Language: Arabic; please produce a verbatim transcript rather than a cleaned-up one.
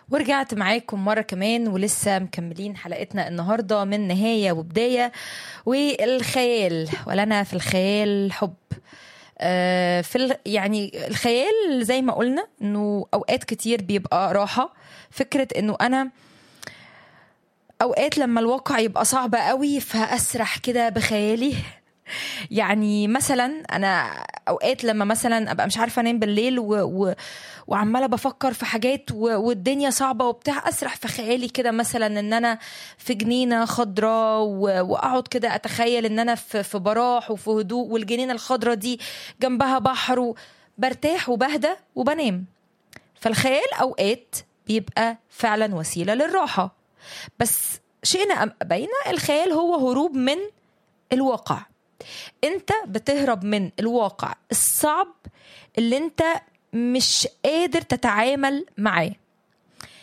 ورجعت معاكم مرة كمان ولسه مكملين حلقتنا النهاردة من نهاية وبداية والخيال، ولنا في الخيال حب. آه في ال... يعني الخيال زي ما قلنا انه اوقات كتير بيبقى راحة. فكرة انه انا اوقات لما الواقع يبقى صعب قوي فاسرح كده بخيالي. يعني مثلا انا اوقات لما مثلا ابقى مش عارفه انام بالليل و... و... وعماله بفكر في حاجات و... والدنيا صعبه وبتاع، اسرح في خيالي كده مثلا ان انا في جنينه خضراء و... واقعد كده اتخيل ان انا في في براح وفي هدوء، والجنينه الخضراء دي جنبها بحر، وبرتاح وبهدى وبنام. فالخيال اوقات بيبقى فعلا وسيله للراحه، بس شئنا ام ابينا الخيال هو هروب من الواقع. انت بتهرب من الواقع الصعب اللي انت مش قادر تتعامل معاه.